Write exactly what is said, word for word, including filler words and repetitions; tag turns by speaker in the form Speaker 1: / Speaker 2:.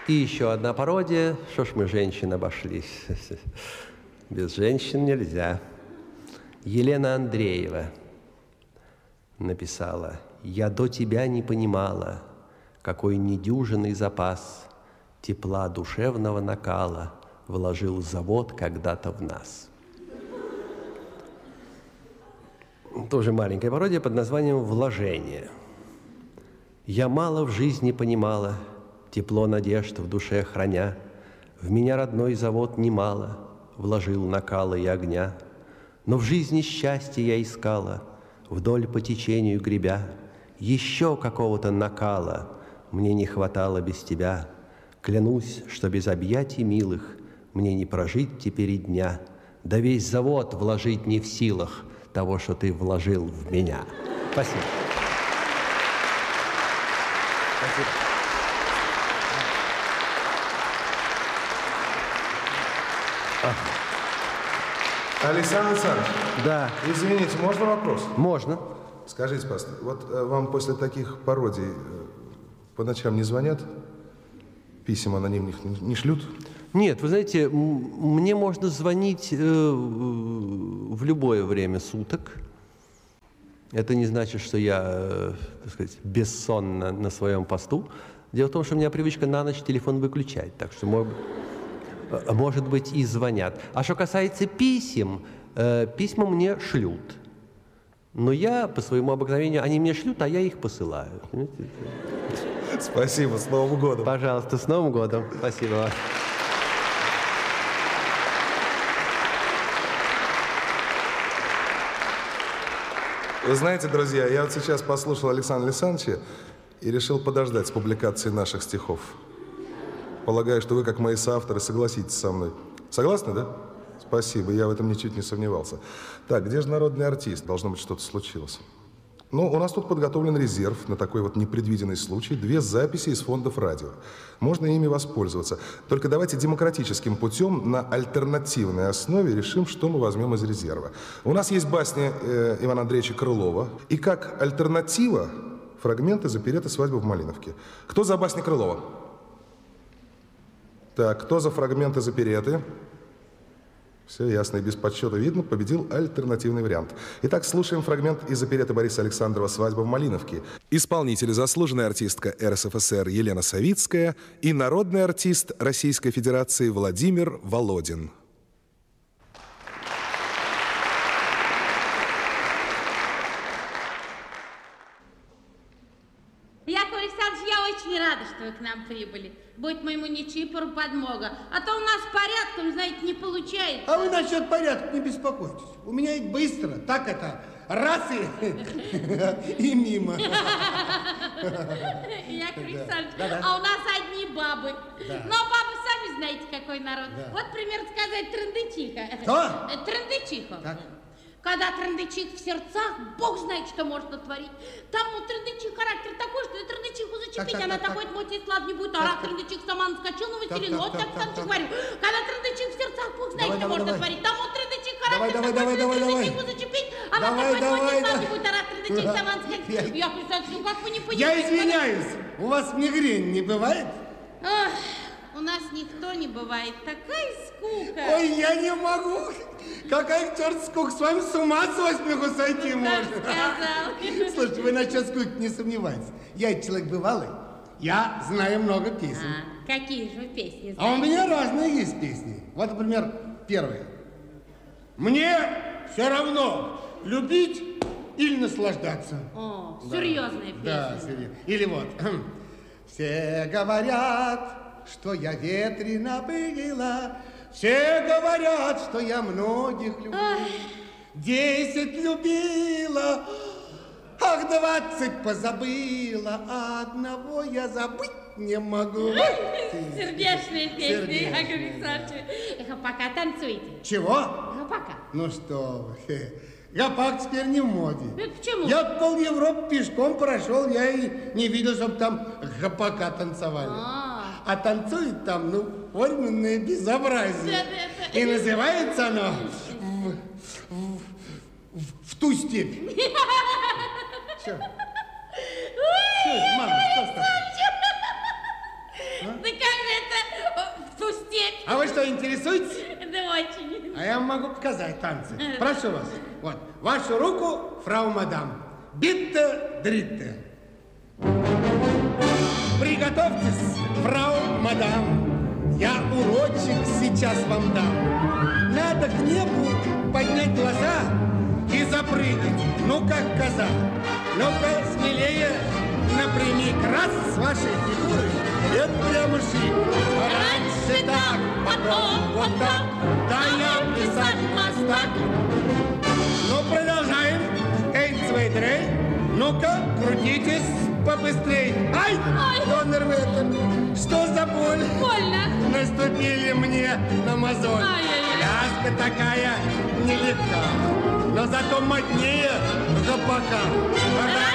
Speaker 1: И еще одна пародия. Что ж мы, женщин, обошлись? Без женщин нельзя. Елена Андреева написала: «Я до тебя не понимала, какой недюжинный запас тепла душевного накала вложил завод когда-то в нас». Тоже маленькая пародия под названием «Вложение». «Я мало в жизни понимала, тепло надежд в душе храня, в меня родной завод немало вложил накала и огня, но в жизни счастья я искала, вдоль по течению гребя, еще какого-то накала мне не хватало без тебя. Клянусь, что без объятий милых мне не прожить теперь и дня, да весь завод вложить не в силах того, что ты вложил в меня». Спасибо. Спасибо.
Speaker 2: Александр Александрович.
Speaker 1: Да.
Speaker 2: Извините, можно вопрос?
Speaker 1: Можно.
Speaker 2: Скажите, пожалуйста, вот э, вам после таких пародий э, по ночам не звонят? Писем анонимных не, не шлют?
Speaker 1: Нет, вы знаете, мне можно звонить э, в любое время суток. Это не значит, что я, э, так сказать, бессонно на своем посту. Дело в том, что у меня привычка на ночь телефон выключать, так что, может, может быть, и звонят. А что касается писем, э, письма мне шлют. Но я, по своему обыкновению, они мне шлют, а я их посылаю.
Speaker 2: Спасибо, с Новым годом.
Speaker 1: Пожалуйста, с Новым годом. Спасибо.
Speaker 2: Вы знаете, друзья, я вот сейчас послушал Александра Александровича и решил подождать с публикацией наших стихов. Полагаю, что вы, как мои соавторы, согласитесь со мной. Согласны, да? Спасибо, я в этом ничуть не сомневался. Так, где же народный артист? Должно быть, что-то случилось. Ну, у нас тут подготовлен резерв на такой вот непредвиденный случай. Две записи из фондов радио. Можно ими воспользоваться. Только давайте демократическим путем на альтернативной основе решим, что мы возьмем из резерва. У нас есть басня э, Ивана Андреевича Крылова. И как альтернатива фрагменты из оперетты «Свадьба в Малиновке». Кто за басни Крылова? Так, кто за фрагменты из оперетты? Все ясно и без подсчета видно, победил альтернативный вариант. Итак, слушаем фрагмент из оперетты Бориса Александрова «Свадьба в Малиновке». Исполнители: заслуженная артистка эр эс эф эс эр Елена Савицкая и народный артист Российской Федерации Владимир Володин.
Speaker 3: Яков Александрович, я очень рада, что вы к нам прибыли. Будет моему нечипору подмога. А то у нас порядком, знаете, не получается.
Speaker 4: А вы насчет порядка не беспокойтесь. У меня и быстро. Так это, раз и, и мимо.
Speaker 3: Яков Александрович, а у нас одни бабы. Но бабы сами знаете, какой народ. Вот, примерно сказать, трындычиха.
Speaker 4: Что?
Speaker 3: Трындычиха. Когда трындычих в сердцах, бог знает, что может натворить. Там у трындычих характер такой, что и трындычиху зачепить,
Speaker 4: так, так,
Speaker 3: она
Speaker 4: так,
Speaker 3: такой
Speaker 4: так.
Speaker 3: мой слав не будет, а раз трындычих сама наскочил на Василину, вот так сам говорю. Когда трындычих в сердцах, бог знает,
Speaker 4: Давай,
Speaker 3: что
Speaker 4: давай,
Speaker 3: может
Speaker 4: давай.
Speaker 3: натворить. Там у трындычих
Speaker 4: Давай,
Speaker 3: характер
Speaker 4: давай,
Speaker 3: такой,
Speaker 4: давай,
Speaker 3: что
Speaker 4: давай,
Speaker 3: трындычиху зачепить, она
Speaker 4: Давай,
Speaker 3: такой
Speaker 4: давай,
Speaker 3: мой слав
Speaker 4: давай.
Speaker 3: не будет, а раз трындычих сама наскочил. Я представляю, как вы не понимаете.
Speaker 4: Я извиняюсь, у вас мигрень не бывает?
Speaker 3: Ах, у нас никто не бывает. Такая скука.
Speaker 4: Ой, я не могу. Какая к черту скука, с вами с ума со смеху сойти
Speaker 3: Ну,
Speaker 4: можно.
Speaker 3: так сказал.
Speaker 4: Слушайте, вы насчет скуки не сомневайтесь. Я человек бывалый, я знаю много песен.
Speaker 3: А, какие же вы песни знаете?
Speaker 4: А у меня разные есть песни. Вот, например, первая. Мне все равно, любить или наслаждаться.
Speaker 3: О, серьезная песня.
Speaker 4: Да, серьезно. Или вот. Все говорят, что я ветрено была, все говорят, что я многих люблю.
Speaker 3: Ой.
Speaker 4: Десять любила, ах, двадцать позабыла, а одного я забыть не могу.
Speaker 3: Сердечные песни,
Speaker 4: Сердечные,
Speaker 3: Яков Александрович. Эх, а пока танцуйте.
Speaker 4: Чего?
Speaker 3: Ну, пока.
Speaker 4: Ну что вы, гопак теперь не в моде.
Speaker 3: Это почему?
Speaker 4: Я пол Европы пешком прошел, я и не видел, чтобы там гопака танцевали.
Speaker 3: А.
Speaker 4: А танцует там, ну, форменное безобразие.
Speaker 3: Да, да, да.
Speaker 4: И называется оно в, в- в- в ту степь. Что? Что, мама, что с тобой?
Speaker 3: Да как же
Speaker 4: А вы что, интересуетесь?
Speaker 3: Да очень.
Speaker 4: А я вам могу показать танцы. Прошу вас. Вот, вашу руку, фрау мадам. Битте, дритте. Приготовьтесь, фрау мадам. Я урочек сейчас вам дам. Надо к небу поднять глаза и запрыгать. Ну, как коза. Ну-ка, смелее, напрямик. Раз с вашей фигуры, это прямо шик. Раньше так, потом вот так. Да я писать мастак. Ну, продолжаем. Эйн, zwei, drei. Ну-ка, крутитесь побыстрей. Ай,
Speaker 3: Ай.
Speaker 4: Доннерветер, что за боль?
Speaker 3: Больно.
Speaker 4: Наступили мне на мозоль.
Speaker 3: Ай-яй-яй.
Speaker 4: Пляска такая нелегка, но зато моднее гопака.